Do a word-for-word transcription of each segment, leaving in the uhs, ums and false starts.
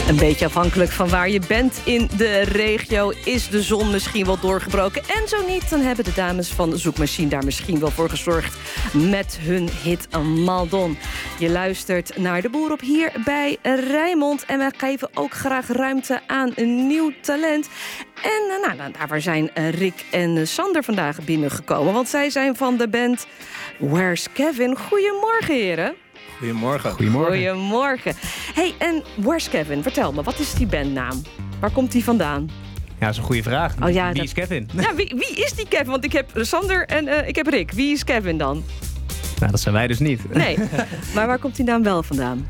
Een beetje afhankelijk van waar je bent in de regio is de zon misschien wel doorgebroken. En zo niet, dan hebben de dames van de Zoekmachine daar misschien wel voor gezorgd met hun hit Maldon. Je luistert naar De Boer op hier bij Rijnmond. En wij geven ook graag ruimte aan een nieuw talent. En nou, nou, daarvoor zijn Rick en Sander vandaag binnengekomen. Want zij zijn van de band Where's Kevin. Goedemorgen, heren. Goedemorgen. Goedemorgen. Goedemorgen. Hey, en Where's Kevin? Vertel me, wat is die bandnaam? Waar komt die vandaan? Ja, dat is een goede vraag. Oh, ja, wie dat... is Kevin? Ja, wie, wie is die Kevin? Want ik heb Sander en uh, ik heb Rick. Wie is Kevin dan? Nou, dat zijn wij dus niet. Nee, maar waar komt die naam wel vandaan?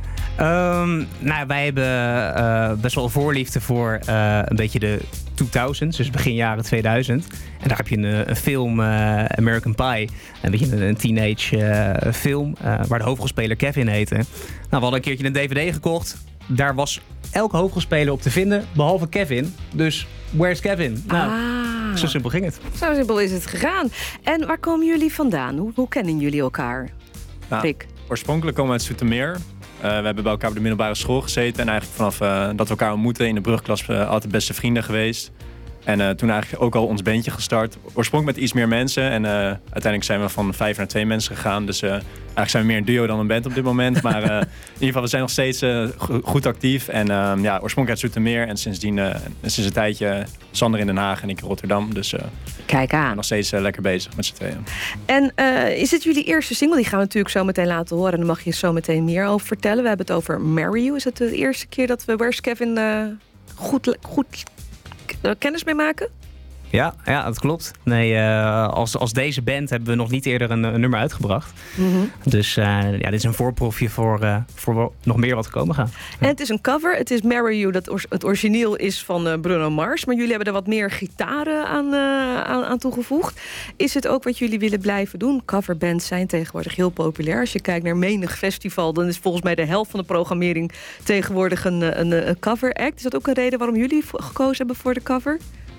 Um, nou, wij hebben uh, best wel voorliefde voor uh, een beetje de tweeduizend, dus begin jaren tweeduizend. En daar heb je een, een film, uh, American Pie, een beetje een, een teenage uh, film, uh, waar de hoofdrolspeler Kevin heette. Nou, we hadden een keertje een D V D gekocht. Daar was elke hoofdrolspeler op te vinden, behalve Kevin. Dus Where's Kevin? Nou, ah, zo simpel ging het. Zo simpel is het gegaan. En waar komen jullie vandaan? Hoe, hoe kennen jullie elkaar? Nou, Rick? Oorspronkelijk komen we uit Zoetermeer. Uh, we hebben bij elkaar op de middelbare school gezeten. En eigenlijk vanaf uh, dat we elkaar ontmoeten in de brugklas uh, altijd beste vrienden geweest. En uh, toen eigenlijk ook al ons bandje gestart. Oorspronkelijk met iets meer mensen. En uh, uiteindelijk zijn we van vijf naar twee mensen gegaan. Dus uh, eigenlijk zijn we meer een duo dan een band op dit moment. Maar uh, in ieder geval, we zijn nog steeds uh, goed actief. En uh, ja, oorspronkelijk uit Zoetermeer. En sindsdien, uh, sinds een tijdje, Sander in Den Haag en ik in Rotterdam. Dus uh, kijk aan. Nog steeds uh, lekker bezig met z'n tweeën. En uh, is het jullie eerste single? Die gaan we natuurlijk zo meteen laten horen. En daar mag je zo meteen meer over vertellen. We hebben het over Marry You. Is het de eerste keer dat we Where's Kevin uh, goed... goed kennis mee maken? Ja, ja, dat klopt. Nee, uh, als, als deze band hebben we nog niet eerder een, een nummer uitgebracht. Mm-hmm. Dus uh, ja, dit is een voorproefje voor, uh, voor nog meer wat te komen gaan. En het is een cover. Het is Marry You, dat or- het origineel is van uh, Bruno Mars. Maar jullie hebben er wat meer gitaren aan, uh, aan, aan toegevoegd. Is het ook wat jullie willen blijven doen? Coverbands zijn tegenwoordig heel populair. Als je kijkt naar menig festival, dan is volgens mij de helft van de programmering tegenwoordig een, een, een cover act. Is dat ook een reden waarom jullie gekozen hebben voor de cover?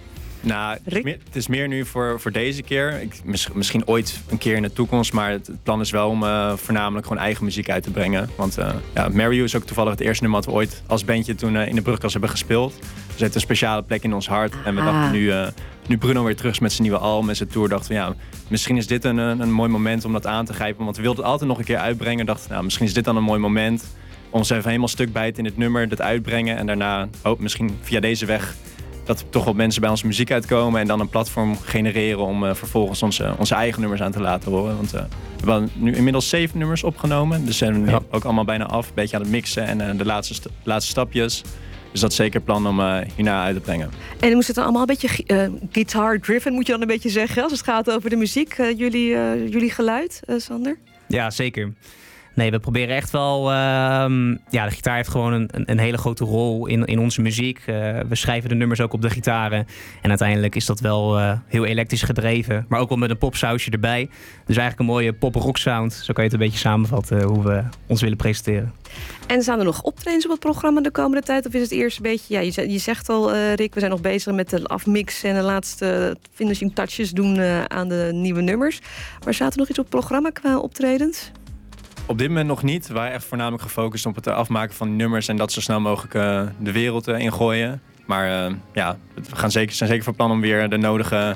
Nou, het is, meer, het is meer nu voor, voor deze keer. Ik, mis, misschien ooit een keer in de toekomst. Maar het, het plan is wel om uh, voornamelijk gewoon eigen muziek uit te brengen. Want uh, ja, Marry You is ook toevallig het eerste nummer wat we ooit als bandje toen uh, in de brugklas hebben gespeeld. Dus het heeft een speciale plek in ons hart. En we dachten nu, uh, nu Bruno weer terug is met zijn nieuwe album en zijn tour, dachten we ja, misschien is dit een, een mooi moment om dat aan te grijpen. Want we wilden het altijd nog een keer uitbrengen. Dachten, nou, misschien is dit dan een mooi moment om ons even helemaal stuk bijten in het nummer, dat uitbrengen. En daarna oh, misschien via deze weg dat toch wat mensen bij onze muziek uitkomen en dan een platform genereren om uh, vervolgens onze, onze eigen nummers aan te laten horen. Want uh, we hebben nu inmiddels zeven nummers opgenomen. Dus zijn we nu ja. ook allemaal bijna af. Een beetje aan het mixen en uh, de laatste, st- laatste stapjes. Dus dat is zeker het plan om uh, hierna uit te brengen. En moest het dan allemaal een beetje uh, guitar-driven, moet je dan een beetje zeggen, als het gaat over de muziek, uh, jullie, uh, jullie geluid, uh, Sander? Ja, zeker. Nee, we proberen echt wel... Uh, ja, de gitaar heeft gewoon een, een hele grote rol in, in onze muziek. Uh, we schrijven de nummers ook op de gitaren. En uiteindelijk is dat wel uh, heel elektrisch gedreven. Maar ook wel met een popsausje erbij. Dus eigenlijk een mooie pop-rock sound. Zo kan je het een beetje samenvatten hoe we ons willen presenteren. En staan er nog optredens op het programma de komende tijd? Of is het eerst een beetje... Ja, je, je zegt al, uh, Rick, we zijn nog bezig met de afmix en de laatste finishing touches doen uh, aan de nieuwe nummers. Maar staat er nog iets op het programma qua optredens? Op dit moment nog niet. We waren echt voornamelijk gefocust op het afmaken van nummers en dat zo snel mogelijk uh, de wereld uh, ingooien. Maar uh, ja, we gaan zeker, zijn zeker van plan om weer de nodige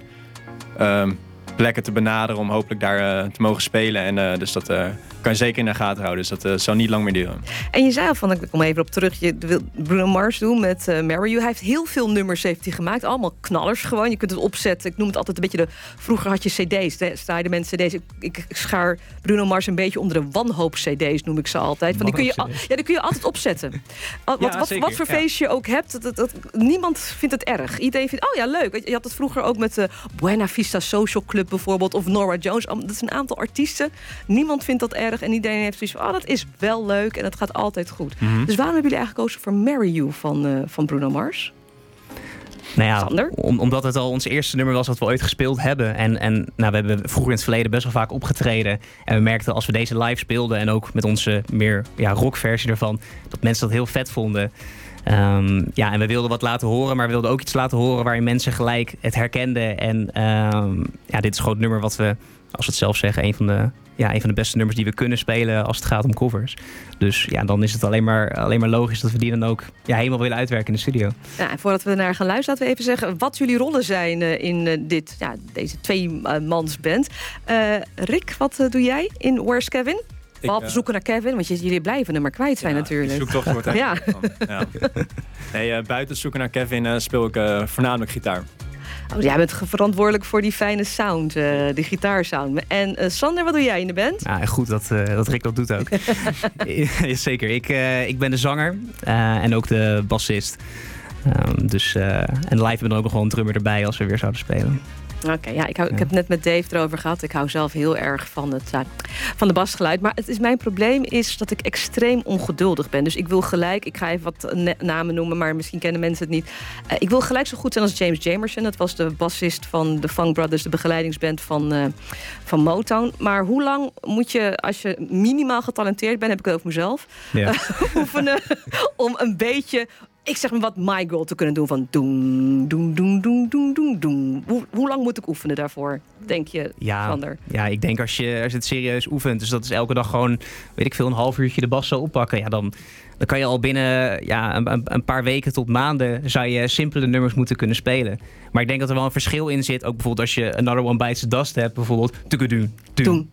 uh, plekken te benaderen om hopelijk daar uh, te mogen spelen. En uh, dus dat uh, kan je zeker in de gaten houden. Dus dat uh, zal niet lang meer duren. En je zei al van, ik kom even op terug, je wil Bruno Mars doen met uh, Marry You. Hij heeft heel veel nummers heeft hij gemaakt. Allemaal knallers gewoon. Je kunt het opzetten. Ik noem het altijd een beetje de... Vroeger had je cd's, sta je de mensen cd's. Ik, ik schaar Bruno Mars een beetje onder de wanhoop-cd's, noem ik ze altijd. Van die kun je, ja, die kun je altijd opzetten. Wat, ja, wat, wat voor feest je ook hebt, dat, dat, dat, niemand vindt het erg. Iedereen vindt, oh ja, leuk. Je had het vroeger ook met de Buena Vista Social Club bijvoorbeeld, of Norah Jones. Dat is een aantal artiesten. Niemand vindt dat erg. En iedereen heeft zoiets van, oh, dat is wel leuk en het gaat altijd goed. Mm-hmm. Dus waarom hebben jullie eigenlijk gekozen voor Marry You van, uh, van Bruno Mars? Nou ja, om, omdat het al ons eerste nummer was wat we ooit gespeeld hebben. En, en nou, we hebben vroeger in het verleden best wel vaak opgetreden. En we merkten als we deze live speelden en ook met onze meer ja, rockversie ervan, dat mensen dat heel vet vonden. Um, ja, en we wilden wat laten horen, maar we wilden ook iets laten horen waarin mensen gelijk het herkenden. En um, ja, dit is gewoon het nummer wat we als we het zelf zeggen, een van de, ja, een van de beste nummers die we kunnen spelen als het gaat om covers. Dus ja, dan is het alleen maar, alleen maar logisch dat we die dan ook ja, helemaal willen uitwerken in de studio. Ja, en voordat we naar gaan luisteren, laten we even zeggen wat jullie rollen zijn uh, in uh, dit, ja, deze tweemansband. Uh, Rick, wat uh, doe jij in Where's Kevin? Behalve uh, zoeken naar Kevin, want jullie blijven hem maar kwijt zijn ja, natuurlijk. Zoek toch voor het ja. ja. Nee, uh, buiten zoeken naar Kevin uh, speel ik uh, voornamelijk gitaar. Oh, jij bent verantwoordelijk voor die fijne sound, uh, die gitaarsound. En uh, Sander, wat doe jij in de band? Ja, goed dat, uh, dat Rick dat doet ook. ja, zeker, ik, uh, ik ben de zanger uh, en ook de bassist. Um, dus, uh, en live hebben we ook nog wel een drummer erbij als we weer zouden spelen. Oké, okay, ja, ik, hou, ik heb het net met Dave erover gehad. Ik hou zelf heel erg van het, uh, van de basgeluid. Maar het is, mijn probleem is dat ik extreem ongeduldig ben. Dus ik wil gelijk, ik ga even wat namen noemen, maar misschien kennen mensen het niet. Uh, ik wil gelijk zo goed zijn als James Jamerson. Dat was de bassist van de Funk Brothers, de begeleidingsband van, uh, van Motown. Maar hoe lang moet je, als je minimaal getalenteerd bent, heb ik het over mezelf, ja. uh, oefenen om een beetje... Ik zeg maar wat My Girl te kunnen doen van doen, doen, doen, doen, doen, doen, doen. Hoe, hoe lang moet ik oefenen daarvoor, denk je, ja, Sander? Ja, ik denk als je, als je het serieus oefent, dus dat is elke dag gewoon, weet ik veel, een half uurtje de bas zo oppakken. Ja, dan, dan kan je al binnen ja, een, een paar weken tot maanden zou je simpele nummers moeten kunnen spelen. Maar ik denk dat er wel een verschil in zit. Ook bijvoorbeeld als je Another One Bites the Dust hebt, bijvoorbeeld. Doen, doen,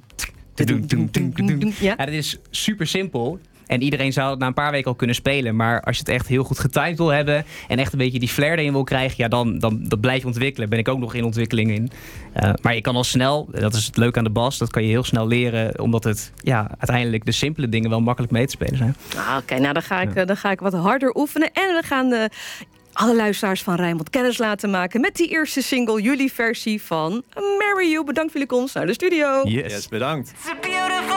doen. Ja, dat is super simpel. En iedereen zou het na een paar weken al kunnen spelen. Maar als je het echt heel goed getimed wil hebben en echt een beetje die flair erin wil krijgen, ja, dan, dan, dan blijf je ontwikkelen. Ben ik ook nog in ontwikkeling in. Uh, maar je kan al snel, dat is het leuke aan de bas, dat kan je heel snel leren, omdat het ja, uiteindelijk de simpele dingen wel makkelijk mee te spelen zijn. Ah, Oké, okay, nou dan ga, ik, ja. dan ga ik wat harder oefenen. En we gaan de, alle luisteraars van Rijnmond kennis laten maken met die eerste single, jullie versie van Marry You. Bedankt voor jullie komst naar de studio. Yes, yes bedankt.